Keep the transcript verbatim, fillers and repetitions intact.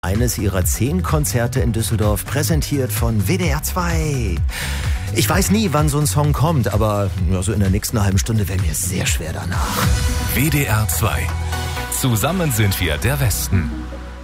Eines ihrer zehn Konzerte in Düsseldorf, präsentiert von W D R zwei. Ich weiß nie, wann so ein Song kommt, aber ja, so in der nächsten halben Stunde wäre mir sehr schwer danach. W D R zwei. Zusammen sind wir der Westen.